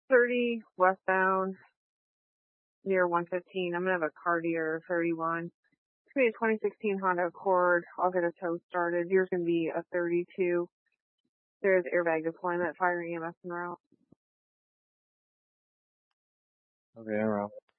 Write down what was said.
30 westbound near 115. I'm going to have a Cartier 31. It's going to be a 2016 Honda Accord. I'll get a tow started. Yours going to be a 32. There's airbag deployment, fire EMS en route. Okay, en route.